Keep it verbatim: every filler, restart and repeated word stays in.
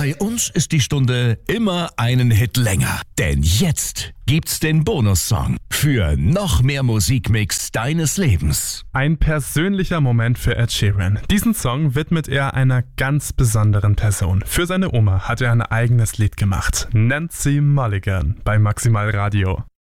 Bei uns ist die Stunde immer einen Hit länger. Denn jetzt gibt's den Bonussong für noch mehr Musikmix deines Lebens. Ein persönlicher Moment für Ed Sheeran. Diesen Song widmet er einer ganz besonderen Person. Für seine Oma hat er ein eigenes Lied gemacht. Nancy Mulligan bei Maximal Radio.